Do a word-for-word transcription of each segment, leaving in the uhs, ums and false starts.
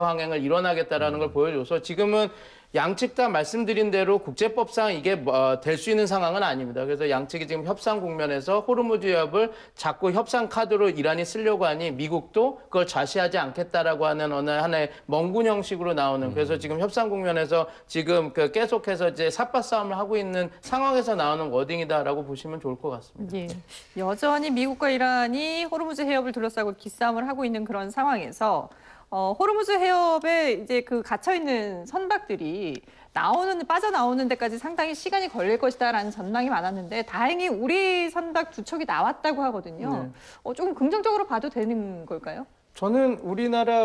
항행을 일원하겠다라는 걸 보여줘서 지금은 양측 다 말씀드린 대로 국제법상 이게 뭐 될 수 있는 상황은 아닙니다. 그래서 양측이 지금 협상 국면에서 호르무즈 해협을 자꾸 협상 카드로 이란이 쓰려고 하니 미국도 그걸 좌시하지 않겠다라고 하는 어느 하나의 멍군 형식으로 나오는, 그래서 지금 협상 국면에서 지금 그 계속해서 이제 삿바 싸움을 하고 있는 상황에서 나오는 워딩이다라고 보시면 좋을 것 같습니다. 예. 여전히 미국과 이란이 호르무즈 해협을 둘러싸고 기싸움을 하고 있는 그런 상황에서 어, 호르무즈 해협에 이제 그 갇혀 있는 선박들이 나오는 빠져나오는 데까지 상당히 시간이 걸릴 것이다라는 전망이 많았는데 다행히 우리 선박 두 척이 나왔다고 하거든요. 네. 어, 조금 긍정적으로 봐도 되는 걸까요? 저는 우리나라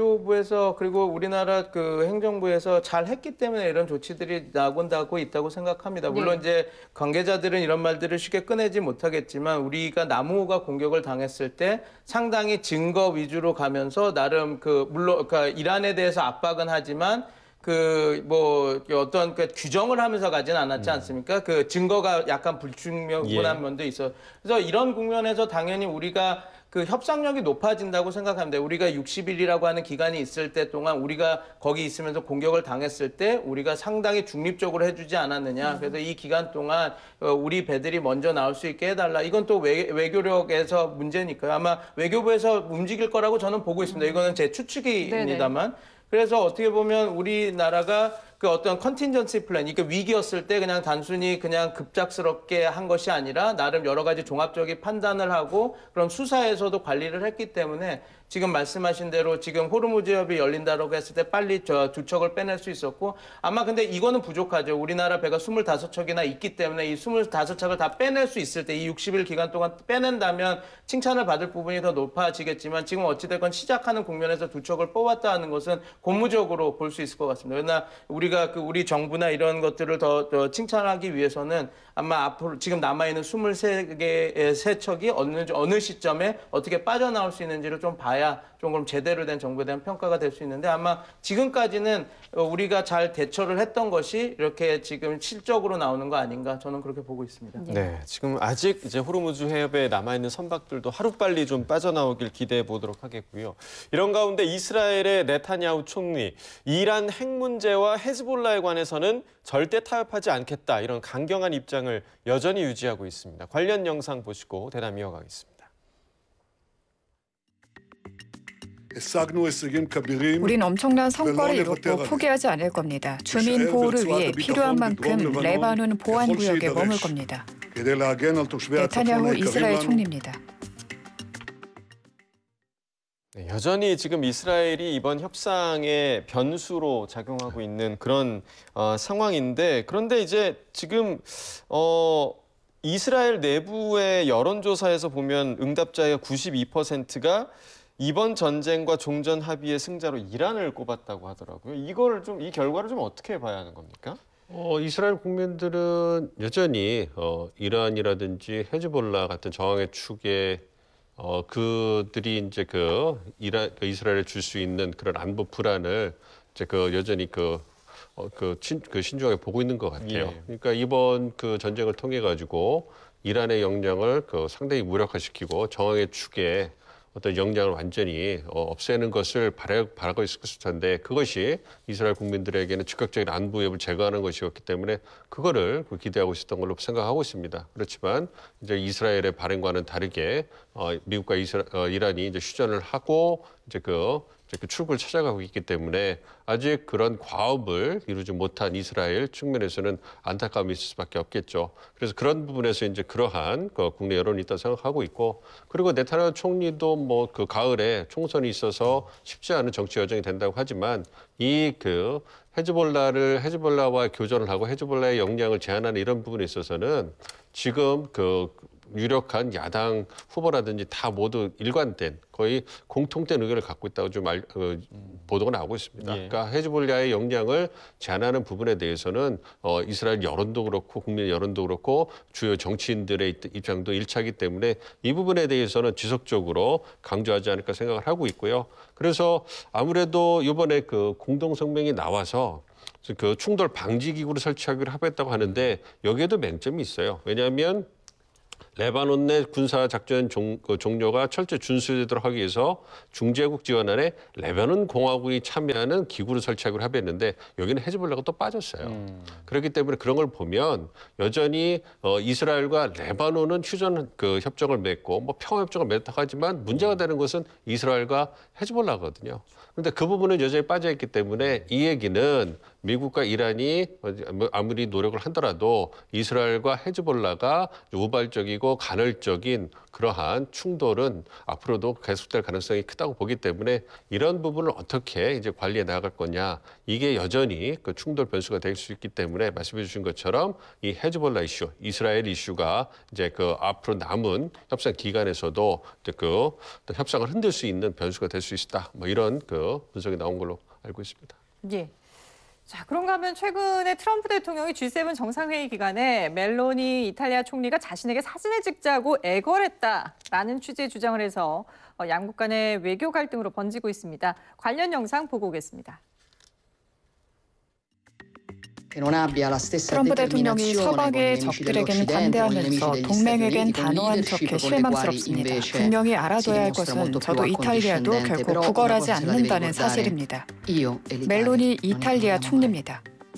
외교부에서 그리고 우리나라 그 행정부에서 잘 했기 때문에 이런 조치들이 나온다고 있다고 생각합니다. 물론 네. 이제 관계자들은 이런 말들을 쉽게 꺼내지 못하겠지만 우리가 남우가 공격을 당했을 때 상당히 증거 위주로 가면서 나름 그 물론 그러니까 이란에 대해서 압박은 하지만 그 뭐 어떤 그 규정을 하면서 가진 않았지 않습니까? 그 증거가 약간 불충분한 예. 면도 있어. 그래서 이런 국면에서 당연히 우리가 그 협상력이 높아진다고 생각합니다. 우리가 육십 일이라고 하는 기간이 있을 때 동안 우리가 거기 있으면서 공격을 당했을 때 우리가 상당히 중립적으로 해주지 않았느냐. 그래서 이 기간 동안 우리 배들이 먼저 나올 수 있게 해달라. 이건 또 외, 외교력에서 문제니까요. 아마 외교부에서 움직일 거라고 저는 보고 있습니다. 이거는 제 추측입니다만. 그래서 어떻게 보면 우리나라가 그 어떤 컨틴전시 플랜, 그러니까 위기였을 때 그냥 단순히 그냥 급작스럽게 한 것이 아니라 나름 여러 가지 종합적인 판단을 하고 그런 수사에서도 관리를 했기 때문에 지금 말씀하신 대로 지금 호르무즈 해협이 열린다고 했을 때 빨리 저 두 척을 빼낼 수 있었고, 아마 근데 이거는 부족하죠. 우리나라 배가 스물다섯 척이나 있기 때문에 이 스물다섯 척을 다 빼낼 수 있을 때 이 육십 일 기간 동안 빼낸다면 칭찬을 받을 부분이 더 높아지겠지만 지금 어찌됐건 시작하는 국면에서 두 척을 뽑았다는 것은 고무적으로 볼 수 있을 것 같습니다. 그러나 우리가 그 우리 정부나 이런 것들을 더, 더 칭찬하기 위해서는 아마 앞으로 지금 남아있는 스물세 개의 세 척이 어느, 어느 시점에 어떻게 빠져나올 수 있는지를 좀 봐야 조금 제대로 된 정부에 대한 평가가 될 수 있는데 아마 지금까지는 우리가 잘 대처를 했던 것이 이렇게 지금 실적으로 나오는 거 아닌가 저는 그렇게 보고 있습니다. 네, 지금 아직 이제 호르무즈 해협에 남아있는 선박들도 하루빨리 좀 빠져나오길 기대해 보도록 하겠고요. 이런 가운데 이스라엘의 네타냐후 총리, 이란 핵 문제와 헤즈볼라에 관해서는 절대 타협하지 않겠다, 이런 강경한 입장을 여전히 유지하고 있습니다. 관련 영상 보시고 대담 이어가겠습니다. 우린 엄청난 성과를 이뤘고 포기하지 않을 겁니다. 주민 보호를 위해 필요한 만큼 레바논 보안 구역에 머물 겁니다. 네타냐후 이스라엘 총리입니다. 네, 여전히 지금 이스라엘이 이번 협상의 변수로 작용하고 있는 그런 어, 상황인데, 그런데 이제 지금 어, 이스라엘 내부의 여론조사에서 보면 응답자의 구십이 퍼센트가 이번 전쟁과 종전 합의의 승자로 이란을 꼽았다고 하더라고요. 이걸 좀, 이 결과를 좀 어떻게 봐야 하는 겁니까? 어, 이스라엘 국민들은 여전히 어, 이란이라든지 헤즈볼라 같은 저항의 축에 어, 그들이 이제 그 이란, 그 이스라엘에 줄 수 있는 그런 안보 불안을 이제 그 여전히 그 어, 그, 친, 그 신중하게 보고 있는 것 같아요. 예. 그러니까 이번 그 전쟁을 통해 가지고 이란의 역량을 그 상당히 무력화시키고 저항의 축에 어떤 역량을 완전히 어, 없애는 것을 바라, 바라고 있었을 텐데 그것이 이스라엘 국민들에게는 즉각적인 안보 위협을 제거하는 것이었기 때문에 그거를 기대하고 있었던 걸로 생각하고 있습니다. 그렇지만 이제 이스라엘의 발행과는 다르게 어, 미국과 이스라, 어, 이란이 이제 휴전을 하고 이제 그 그 출구를 찾아가고 있기 때문에 아직 그런 과업을 이루지 못한 이스라엘 측면에서는 안타까움이 있을 수밖에 없겠죠. 그래서 그런 부분에서 이제 그러한 그 국내 여론이 있다고 생각하고 있고, 그리고 네타냐후 총리도 뭐 그 가을에 총선이 있어서 쉽지 않은 정치 여정이 된다고 하지만 이 그 헤즈볼라를 헤즈볼라와 교전을 하고 헤즈볼라의 역량을 제한하는 이런 부분에 있어서는 지금 그 유력한 야당 후보라든지 다 모두 일관된 거의 공통된 의견을 갖고 있다고 좀 알, 어, 보도가 나오고 있습니다. 예. 그러니까 헤즈볼라의 역량을 제한하는 부분에 대해서는 어, 이스라엘 여론도 그렇고 국민 여론도 그렇고 주요 정치인들의 입장도 일치하기 때문에 이 부분에 대해서는 지속적으로 강조하지 않을까 생각을 하고 있고요. 그래서 아무래도 이번에 그 공동 성명이 나와서 그 충돌 방지 기구를 설치하기로 합의했다고 하는데 여기에도 맹점이 있어요. 왜냐하면 레바논 내 군사 작전 종, 그 종료가 철저히 준수되도록 하기 위해서 중재국 지원안에 레바논 공화국이 참여하는 기구를 설치하기로 합의했는데 여기는 헤즈볼라가 또 빠졌어요. 음. 그렇기 때문에 그런 걸 보면 여전히 어, 이스라엘과 레바논은 휴전 그 협정을 맺고 뭐 평화 협정을 맺다고 하지만 문제가 되는 것은 이스라엘과 헤즈볼라거든요. 그런데 그 부분은 여전히 빠져 있기 때문에 이 얘기는 미국과 이란이 아무리 노력을 하더라도 이스라엘과 헤즈볼라가 우발적이고 간헐적인 그러한 충돌은 앞으로도 계속될 가능성이 크다고 보기 때문에 이런 부분을 어떻게 이제 관리해 나갈 거냐 이게 여전히 그 충돌 변수가 될 수 있기 때문에 말씀해 주신 것처럼 이 헤즈볼라 이슈, 이스라엘 이슈가 이제 그 앞으로 남은 협상 기간에서도 이제 그 협상을 흔들 수 있는 변수가 될 수 있다. 뭐 이런 그 분석이 나온 걸로 알고 있습니다. 예. 자, 그런가 하면 최근에 트럼프 대통령이 지 세븐 정상회의 기간에 멜로니 이탈리아 총리가 자신에게 사진을 찍자고 애걸했다라는 취지의 주장을 해서 양국 간의 외교 갈등으로 번지고 있습니다. 관련 영상 보고 오겠습니다. 트럼프 대통령이 서방의 적들에게는 관대하면서 동맹에겐 단호한 척해 실망스럽습니다. 분명히 알아둬야 할 것은 저도 이탈리아도 결코 구걸하지 않는다는 사실입니다. 멜로니 이탈리아 총리입니다.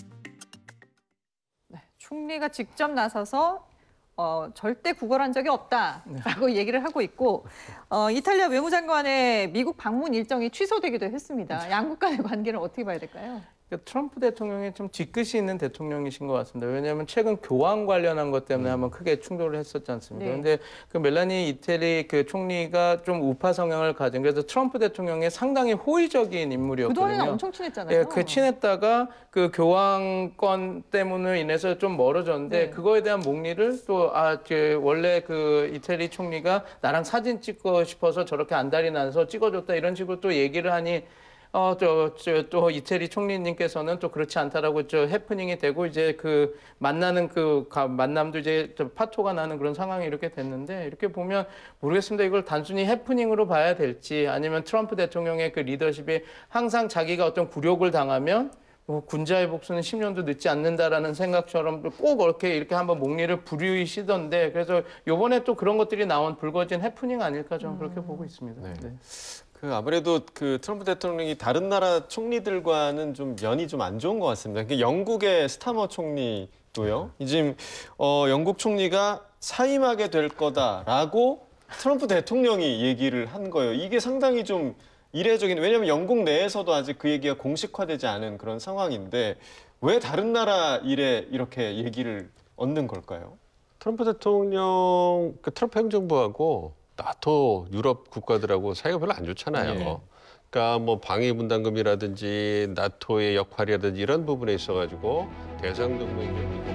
네, 총리가 직접 나서서 어, 절대 구걸한 적이 없다라고 얘기를 하고 있고 어, 이탈리아 외무장관의 미국 방문 일정이 취소되기도 했습니다. 양국 간의 관계를 어떻게 봐야 될까요? 트럼프 대통령이 좀 뒤끝이 있는 대통령이신 것 같습니다. 왜냐하면 최근 교황 관련한 것 때문에 한번 크게 충돌을 했었지 않습니까? 그런데 네. 그 멜라니 이태리 그 총리가 좀 우파 성향을 가진 그래서 트럼프 대통령의 상당히 호의적인 인물이었거든요. 그동안에는 엄청 친했잖아요. 예, 그 친했다가 그 교황권 때문에 인해서 좀 멀어졌는데 네. 그거에 대한 목리를 또 아, 그 원래 그 이태리 총리가 나랑 사진 찍고 싶어서 저렇게 안달이 나서 찍어줬다 이런 식으로 또 얘기를 하니. 어, 저, 저, 또 이태리 총리님께서는 또 그렇지 않다라고 저 해프닝이 되고 이제 그 만나는 그 가, 만남도 이제 좀 파토가 나는 그런 상황이 이렇게 됐는데 이렇게 보면 모르겠습니다. 이걸 단순히 해프닝으로 봐야 될지 아니면 트럼프 대통령의 그 리더십이 항상 자기가 어떤 굴욕을 당하면 뭐 군자의 복수는 십 년도 늦지 않는다라는 생각처럼 꼭 이렇게 이렇게 한번 목리를 부리시던데 그래서 요번에 또 그런 것들이 나온 불거진 해프닝 아닐까 저는 그렇게 음. 보고 있습니다. 네. 네. 그 아무래도 그 트럼프 대통령이 다른 나라 총리들과는 좀 면이 좀 안 좋은 것 같습니다. 그 영국의 스타머 총리도요. 지금 어, 영국 총리가 사임하게 될 거다라고 트럼프 대통령이 얘기를 한 거예요. 이게 상당히 좀 이례적인, 왜냐하면 영국 내에서도 아직 그 얘기가 공식화되지 않은 그런 상황인데 왜 다른 나라 일에 이렇게 얘기를 얻는 걸까요? 트럼프 대통령, 그 트럼프 행정부하고 나토 유럽 국가들하고 사이가 별로 안 좋잖아요. 네. 그러니까 뭐 방위 분담금이라든지 나토의 역할이라든지 이런 부분에 있어가지고 대상 동맹이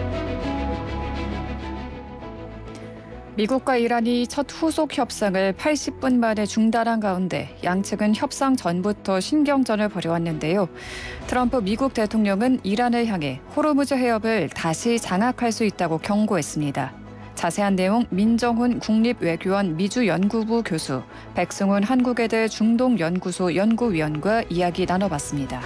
미국과 이란이 첫 후속 협상을 팔십 분 만에 중단한 가운데 양측은 협상 전부터 신경전을 벌여왔는데요. 트럼프 미국 대통령은 이란을 향해 호르무즈 해협을 다시 장악할 수 있다고 경고했습니다. 자세한 내용 민정훈 국립외교원 미주연구부 교수, 백승훈 한국외대 중동연구소 연구위원과 이야기 나눠봤습니다.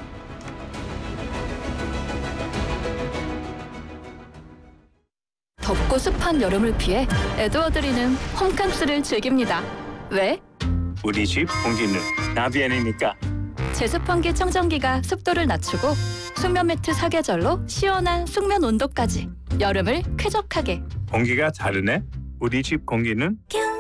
덥고 습한 여름을 피해 에드워드리는 홈캠스를 즐깁니다. 왜? 우리 집 공기는 나비엔이니까. 제습 환기 청정기가 습도를 낮추고 숙면 매트 사계절로 시원한 숙면 온도까지 여름을 쾌적하게. 공기가 다르네. 우리 집 공기는